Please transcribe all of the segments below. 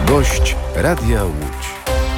Gość Radia Łódź.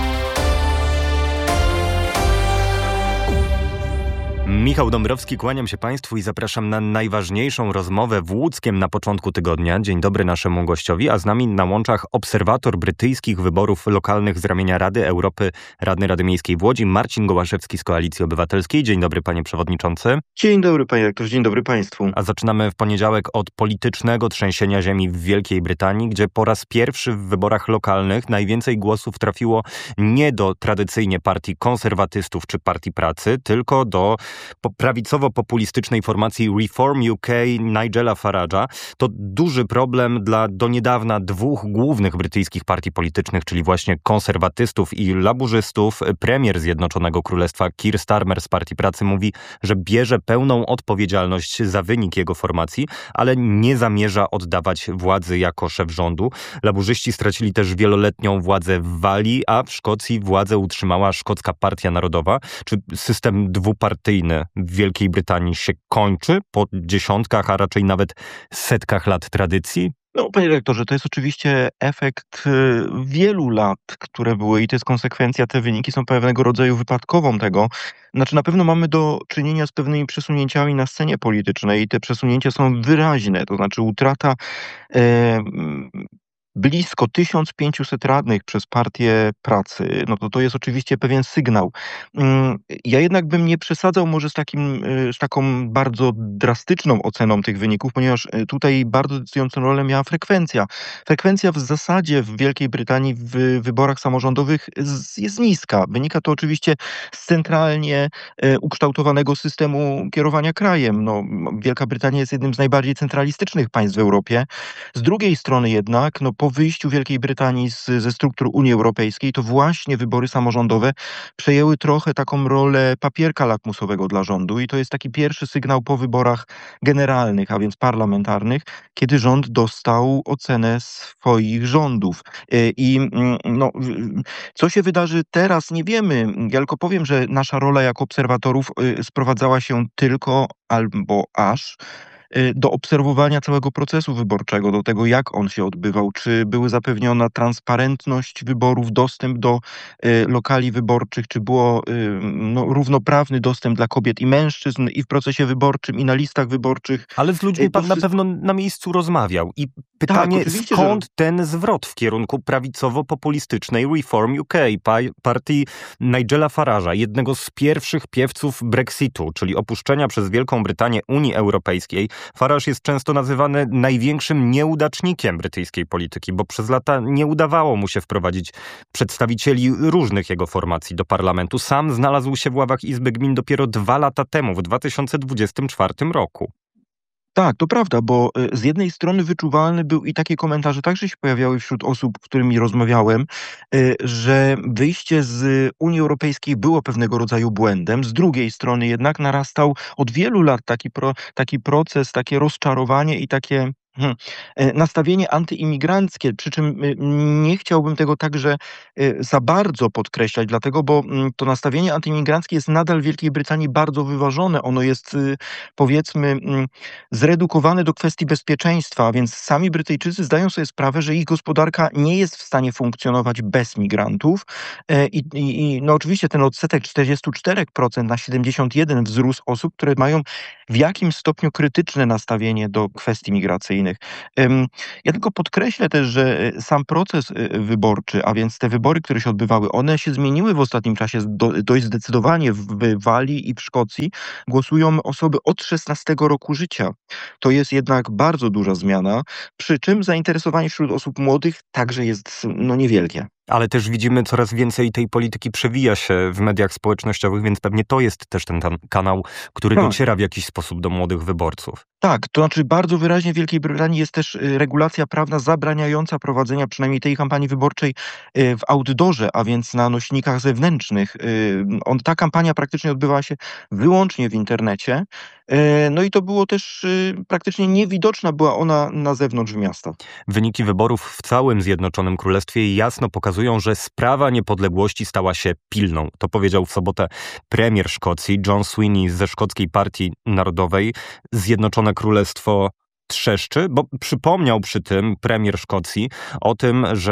Michał Dąbrowski, kłaniam się Państwu i zapraszam na najważniejszą rozmowę w Łódzkiem na początku tygodnia. Dzień dobry naszemu gościowi, a z nami na łączach obserwator brytyjskich wyborów lokalnych z ramienia Rady Europy, radny Rady Miejskiej w Łodzi, Marcin Gołaszewski z Koalicji Obywatelskiej. Dzień dobry, panie przewodniczący. Dzień dobry, panie rektorze, dzień dobry państwu. A zaczynamy w poniedziałek od politycznego trzęsienia ziemi w Wielkiej Brytanii, gdzie po raz pierwszy w wyborach lokalnych najwięcej głosów trafiło nie do tradycyjnie partii konserwatystów czy Partii Pracy, tylko do prawicowo-populistycznej formacji Reform UK Nigela Farage'a. To duży problem dla do niedawna dwóch głównych brytyjskich partii politycznych, czyli właśnie konserwatystów i laburzystów. Premier Zjednoczonego Królestwa Keir Starmer z Partii Pracy mówi, że bierze pełną odpowiedzialność za wynik jego formacji, ale nie zamierza oddawać władzy jako szef rządu. Laburzyści stracili też wieloletnią władzę w Walii, a w Szkocji władzę utrzymała Szkocka Partia Narodowa. Czy system dwupartyjny w Wielkiej Brytanii się kończy po dziesiątkach, a raczej nawet setkach lat tradycji? No, panie rektorze, to jest oczywiście efekt wielu lat, które były i to jest konsekwencja, te wyniki są pewnego rodzaju wypadkową tego. Znaczy na pewno mamy do czynienia z pewnymi przesunięciami na scenie politycznej i te przesunięcia są wyraźne, to znaczy utrata blisko 1500 radnych przez Partię Pracy, no to jest oczywiście pewien sygnał. Ja jednak bym nie przesadzał może z taką bardzo drastyczną oceną tych wyników, ponieważ tutaj bardzo decydującą rolę miała frekwencja. Frekwencja w zasadzie w Wielkiej Brytanii w wyborach samorządowych jest niska. Wynika to oczywiście z centralnie ukształtowanego systemu kierowania krajem. No, Wielka Brytania jest jednym z najbardziej centralistycznych państw w Europie. Z drugiej strony jednak, po wyjściu Wielkiej Brytanii ze struktur Unii Europejskiej, to właśnie wybory samorządowe przejęły trochę taką rolę papierka lakmusowego dla rządu i to jest taki pierwszy sygnał po wyborach generalnych, a więc parlamentarnych, kiedy rząd dostał ocenę swoich rządów. Co się wydarzy teraz, nie wiemy. Ja tylko powiem, że nasza rola jako obserwatorów sprowadzała się tylko albo aż do obserwowania całego procesu wyborczego, do tego, jak on się odbywał, czy były zapewniona transparentność wyborów, dostęp do lokali wyborczych, czy było równoprawny dostęp dla kobiet i mężczyzn i w procesie wyborczym, i na listach wyborczych. Ale z ludźmi pan na pewno na miejscu rozmawiał. I pytanie, tak, skąd ten zwrot w kierunku prawicowo-populistycznej Reform UK, partii Nigela Farage'a, jednego z pierwszych piewców Brexitu, czyli opuszczenia przez Wielką Brytanię Unii Europejskiej. Farage jest często nazywany największym nieudacznikiem brytyjskiej polityki, bo przez lata nie udawało mu się wprowadzić przedstawicieli różnych jego formacji do parlamentu. Sam znalazł się w ławach Izby Gmin dopiero 2 lata temu, w 2024 roku. Tak, to prawda, bo z jednej strony wyczuwalny był i takie komentarze także się pojawiały wśród osób, z którymi rozmawiałem, że wyjście z Unii Europejskiej było pewnego rodzaju błędem. Z drugiej strony jednak narastał od wielu lat taki proces, takie rozczarowanie i takie nastawienie antyimigranckie, przy czym nie chciałbym tego także za bardzo podkreślać, dlatego, bo to nastawienie antyimigranckie jest nadal w Wielkiej Brytanii bardzo wyważone. Ono jest, powiedzmy, zredukowane do kwestii bezpieczeństwa, a więc sami Brytyjczycy zdają sobie sprawę, że ich gospodarka nie jest w stanie funkcjonować bez migrantów i oczywiście ten odsetek 44% na 71% wzrósł osób, które mają w jakimś stopniu krytyczne nastawienie do kwestii migracyjnych. Ja tylko podkreślę też, że sam proces wyborczy, a więc te wybory, które się odbywały, one się zmieniły w ostatnim czasie dość zdecydowanie. W Walii i w Szkocji głosują osoby od 16 roku życia. To jest jednak bardzo duża zmiana, przy czym zainteresowanie wśród osób młodych także jest niewielkie. Ale też widzimy, coraz więcej tej polityki przewija się w mediach społecznościowych, więc pewnie to jest też ten kanał, który dociera w jakiś sposób do młodych wyborców. Tak, to znaczy bardzo wyraźnie w Wielkiej Brytanii jest też regulacja prawna zabraniająca prowadzenia przynajmniej tej kampanii wyborczej w outdoorze, a więc na nośnikach zewnętrznych. Ta kampania praktycznie odbywała się wyłącznie w internecie. No i to było też praktycznie niewidoczna była ona na zewnątrz miasta. Wyniki wyborów w całym Zjednoczonym Królestwie jasno pokazują, że sprawa niepodległości stała się pilną. To powiedział w sobotę premier Szkocji John Swinney ze Szkockiej Partii Narodowej. Zjednoczone Królestwo trzeszczy, bo przypomniał przy tym premier Szkocji o tym, że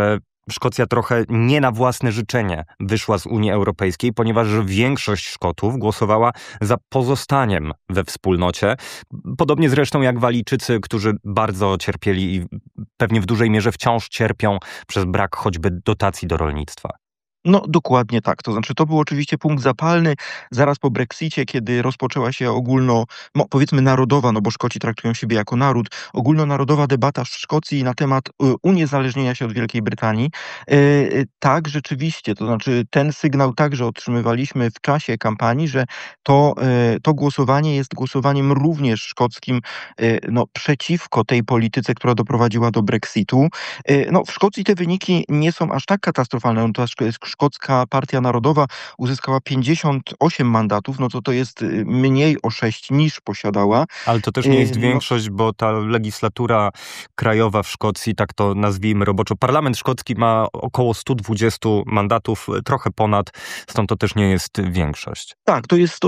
Szkocja trochę nie na własne życzenie wyszła z Unii Europejskiej, ponieważ większość Szkotów głosowała za pozostaniem we wspólnocie. Podobnie zresztą jak Walijczycy, którzy bardzo cierpieli i pewnie w dużej mierze wciąż cierpią przez brak choćby dotacji do rolnictwa. No, dokładnie tak. To znaczy, to był oczywiście punkt zapalny zaraz po Brexicie, kiedy rozpoczęła się powiedzmy narodowa, no bo Szkoci traktują siebie jako naród, ogólnonarodowa debata w Szkocji na temat uniezależnienia się od Wielkiej Brytanii. Tak, rzeczywiście, to znaczy ten sygnał także otrzymywaliśmy w czasie kampanii, że to głosowanie jest głosowaniem również szkockim, przeciwko tej polityce, która doprowadziła do Brexitu. No, w Szkocji te wyniki nie są aż tak katastrofalne. No, Szkocka Partia Narodowa uzyskała 58 mandatów, no to jest mniej o 6 niż posiadała. Ale to też nie jest większość, bo ta legislatura krajowa w Szkocji, tak to nazwijmy roboczo, parlament szkocki ma około 120 mandatów, trochę ponad, stąd to też nie jest większość. Tak, to jest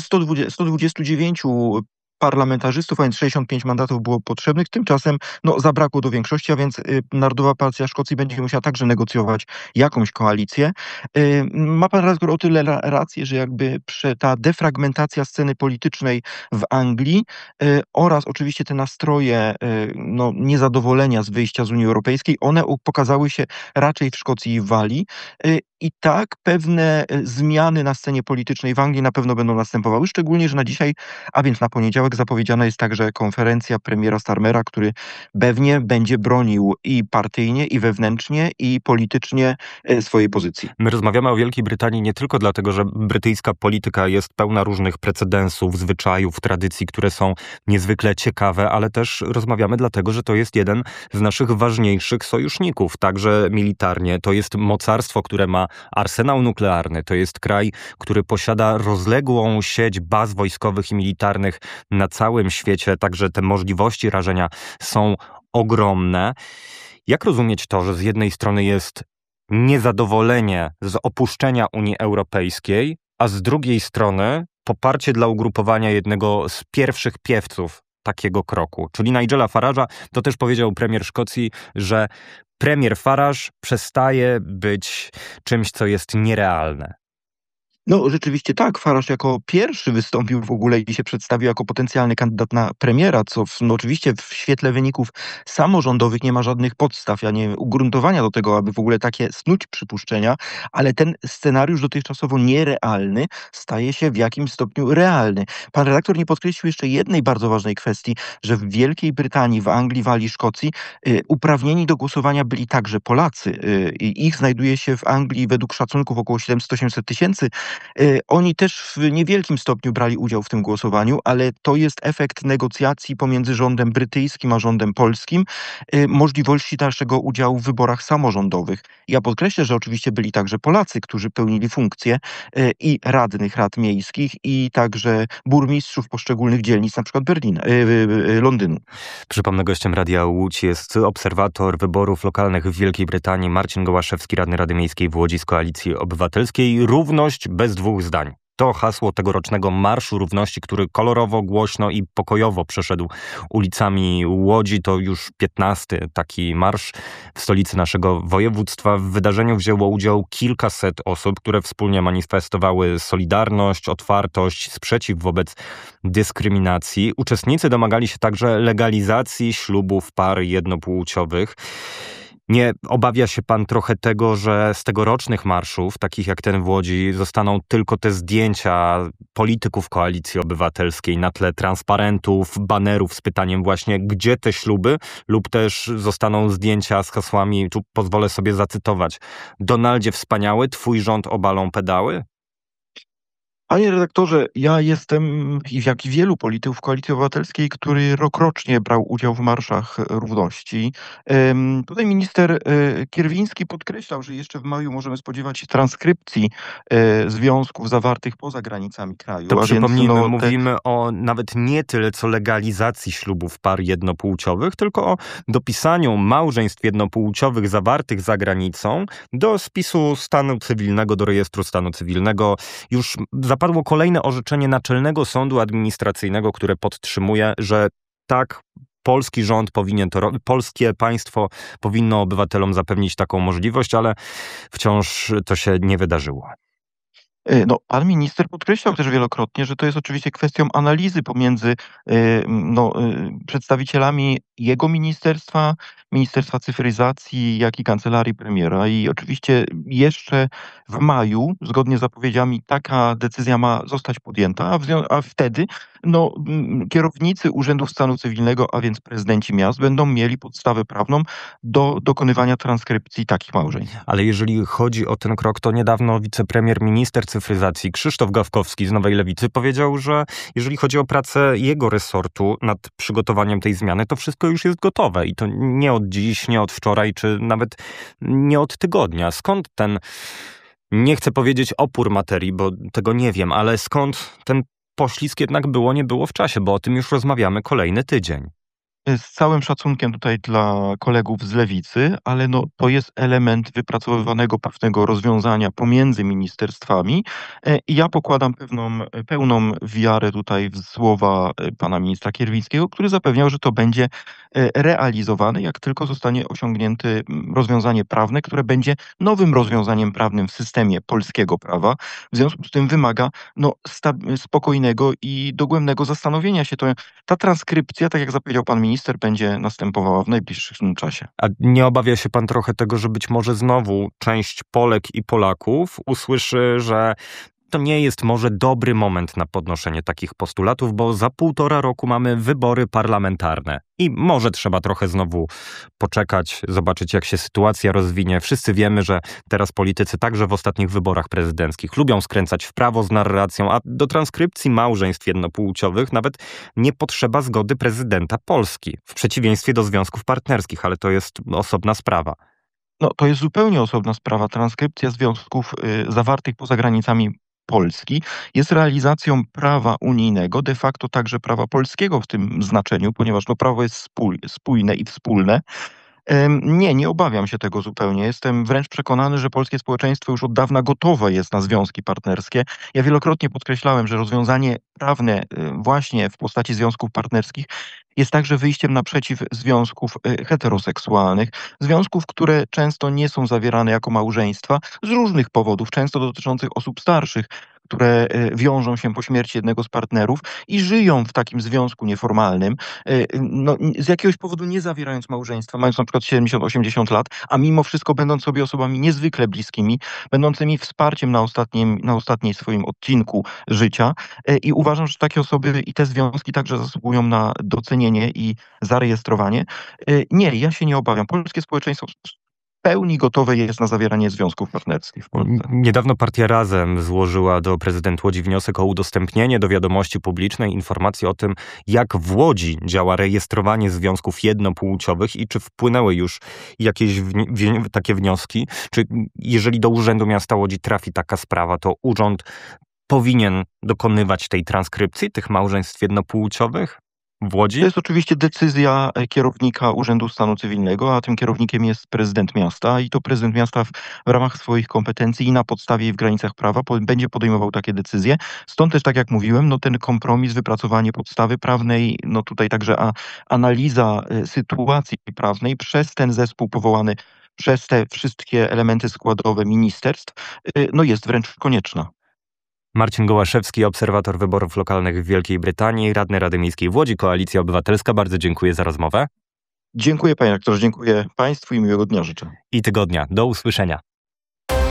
129 parlamentarzystów, a więc 65 mandatów było potrzebnych. Tymczasem zabrakło do większości, a więc Narodowa Partia Szkocji będzie musiała także negocjować jakąś koalicję. Ma pan redaktor o tyle rację, że jakby ta defragmentacja sceny politycznej w Anglii oraz oczywiście te nastroje niezadowolenia z wyjścia z Unii Europejskiej, one pokazały się raczej w Szkocji i w Walii. I tak pewne zmiany na scenie politycznej w Anglii na pewno będą następowały, szczególnie, że na dzisiaj, a więc na poniedziałek, zapowiedziana jest także konferencja premiera Starmera, który pewnie będzie bronił i partyjnie, i wewnętrznie, i politycznie swojej pozycji. My rozmawiamy o Wielkiej Brytanii nie tylko dlatego, że brytyjska polityka jest pełna różnych precedensów, zwyczajów, tradycji, które są niezwykle ciekawe, ale też rozmawiamy dlatego, że to jest jeden z naszych ważniejszych sojuszników, także militarnie. To jest mocarstwo, które ma arsenał nuklearny. To jest kraj, który posiada rozległą sieć baz wojskowych i militarnych na całym świecie, także te możliwości rażenia są ogromne. Jak rozumieć to, że z jednej strony jest niezadowolenie z opuszczenia Unii Europejskiej, a z drugiej strony poparcie dla ugrupowania jednego z pierwszych piewców takiego kroku, czyli Nigela Farage'a? To też powiedział premier Szkocji, że premier Farage przestaje być czymś, co jest nierealne. No rzeczywiście tak, Farage jako pierwszy wystąpił w ogóle i się przedstawił jako potencjalny kandydat na premiera, co oczywiście w świetle wyników samorządowych nie ma żadnych podstaw, ani ugruntowania do tego, aby w ogóle takie snuć przypuszczenia, ale ten scenariusz dotychczasowo nierealny staje się w jakimś stopniu realny. Pan redaktor nie podkreślił jeszcze jednej bardzo ważnej kwestii, że w Wielkiej Brytanii, w Anglii, Walii, Szkocji uprawnieni do głosowania byli także Polacy. I ich znajduje się w Anglii według szacunków około 700-800 tysięcy. Oni też w niewielkim stopniu brali udział w tym głosowaniu, ale to jest efekt negocjacji pomiędzy rządem brytyjskim a rządem polskim, możliwości dalszego udziału w wyborach samorządowych. Ja podkreślę, że oczywiście byli także Polacy, którzy pełnili funkcje i radnych rad miejskich, i także burmistrzów poszczególnych dzielnic, na przykład Londynu. Przypomnę, gościem Radia Łódź jest obserwator wyborów lokalnych w Wielkiej Brytanii Marcin Gołaszewski, radny Rady Miejskiej w Łodzi z Koalicji Obywatelskiej. Równość bez dwóch zdań. To hasło tegorocznego Marszu Równości, który kolorowo, głośno i pokojowo przeszedł ulicami Łodzi. To już 15. taki marsz w stolicy naszego województwa. W wydarzeniu wzięło udział kilkaset osób, które wspólnie manifestowały solidarność, otwartość, sprzeciw wobec dyskryminacji. Uczestnicy domagali się także legalizacji ślubów par jednopłciowych. Nie obawia się pan trochę tego, że z tegorocznych marszów, takich jak ten w Łodzi, zostaną tylko te zdjęcia polityków Koalicji Obywatelskiej na tle transparentów, banerów z pytaniem właśnie, gdzie te śluby, lub też zostaną zdjęcia z hasłami, tu pozwolę sobie zacytować: Donaldzie wspaniały, twój rząd obalą pedały? Panie redaktorze, ja jestem, jak i wielu polityków Koalicji Obywatelskiej, który rokrocznie brał udział w marszach równości. Tutaj minister Kierwiński podkreślał, że jeszcze w maju możemy spodziewać się transkrypcji związków zawartych poza granicami kraju. To przypomnijmy, mówimy o nawet nie tyle co legalizacji ślubów par jednopłciowych, tylko o dopisaniu małżeństw jednopłciowych zawartych za granicą do spisu stanu cywilnego, do rejestru stanu cywilnego. Już zapadło kolejne orzeczenie Naczelnego Sądu Administracyjnego, które podtrzymuje, że tak, polski rząd powinien to robić, polskie państwo powinno obywatelom zapewnić taką możliwość, ale wciąż to się nie wydarzyło. No, pan minister podkreślał też wielokrotnie, że to jest oczywiście kwestią analizy pomiędzy przedstawicielami jego ministerstwa, Ministerstwa Cyfryzacji, jak i Kancelarii Premiera. I oczywiście jeszcze w maju, zgodnie z zapowiedziami, taka decyzja ma zostać podjęta, a wtedy kierownicy Urzędów Stanu Cywilnego, a więc prezydenci miast, będą mieli podstawę prawną do dokonywania transkrypcji takich małżeństw. Ale jeżeli chodzi o ten krok, to niedawno minister cyfryzacji Krzysztof Gawkowski z Nowej Lewicy powiedział, że jeżeli chodzi o pracę jego resortu nad przygotowaniem tej zmiany, to wszystko już jest gotowe i to nie od dziś, nie od wczoraj, czy nawet nie od tygodnia. Skąd ten, nie chcę powiedzieć opór materii, bo tego nie wiem, ale skąd ten poślizg jednak nie było w czasie, bo o tym już rozmawiamy kolejny tydzień. Z całym szacunkiem tutaj dla kolegów z Lewicy, ale to jest element wypracowywanego pewnego rozwiązania pomiędzy ministerstwami. I ja pokładam pełną wiarę tutaj w słowa pana ministra Kierwińskiego, który zapewniał, że to będzie realizowane, jak tylko zostanie osiągnięte rozwiązanie prawne, które będzie nowym rozwiązaniem prawnym w systemie polskiego prawa. W związku z tym wymaga spokojnego i dogłębnego zastanowienia się. Ta transkrypcja, tak jak zapowiedział pan minister, będzie następowała w najbliższym czasie. A nie obawia się pan trochę tego, że być może znowu część Polek i Polaków usłyszy, że to nie jest może dobry moment na podnoszenie takich postulatów, bo za 1,5 roku mamy wybory parlamentarne i może trzeba trochę znowu poczekać, zobaczyć jak się sytuacja rozwinie. Wszyscy wiemy, że teraz politycy także w ostatnich wyborach prezydenckich lubią skręcać w prawo z narracją, a do transkrypcji małżeństw jednopłciowych nawet nie potrzeba zgody prezydenta Polski, w przeciwieństwie do związków partnerskich, ale to jest osobna sprawa. To jest zupełnie osobna sprawa. Transkrypcja związków zawartych poza granicami Polski jest realizacją prawa unijnego, de facto także prawa polskiego w tym znaczeniu, ponieważ to prawo jest spójne i wspólne. Nie obawiam się tego zupełnie. Jestem wręcz przekonany, że polskie społeczeństwo już od dawna gotowe jest na związki partnerskie. Ja wielokrotnie podkreślałem, że rozwiązanie prawne właśnie w postaci związków partnerskich jest także wyjściem naprzeciw związków heteroseksualnych, związków, które często nie są zawierane jako małżeństwa z różnych powodów, często dotyczących osób starszych, które wiążą się po śmierci jednego z partnerów i żyją w takim związku nieformalnym, z jakiegoś powodu nie zawierając małżeństwa, mając na przykład 70-80 lat, a mimo wszystko będąc sobie osobami niezwykle bliskimi, będącymi wsparciem na ostatnim swoim odcinku życia. I uważam, że takie osoby i te związki także zasługują na docenienie i zarejestrowanie. Nie, ja się nie obawiam. Polskie społeczeństwo w pełni gotowe jest na zawieranie związków partnerskich w Polsce. Niedawno partia Razem złożyła do prezydent Łodzi wniosek o udostępnienie do wiadomości publicznej informacji o tym, jak w Łodzi działa rejestrowanie związków jednopłciowych i czy wpłynęły już jakieś takie wnioski. Czy jeżeli do Urzędu Miasta Łodzi trafi taka sprawa, to urząd powinien dokonywać tej transkrypcji tych małżeństw jednopłciowych w Łodzi? To jest oczywiście decyzja kierownika Urzędu Stanu Cywilnego, a tym kierownikiem jest prezydent miasta i to prezydent miasta w ramach swoich kompetencji i na podstawie i w granicach prawa będzie podejmował takie decyzje. Stąd też, tak jak mówiłem, ten kompromis, wypracowanie podstawy prawnej, tutaj także analiza sytuacji prawnej przez ten zespół powołany przez te wszystkie elementy składowe ministerstw, jest wręcz konieczna. Marcin Gołaszewski, obserwator wyborów lokalnych w Wielkiej Brytanii, radny Rady Miejskiej w Łodzi, Koalicja Obywatelska. Bardzo dziękuję za rozmowę. Dziękuję panie rektorze, dziękuję państwu i miłego dnia życzę. I tygodnia. Do usłyszenia.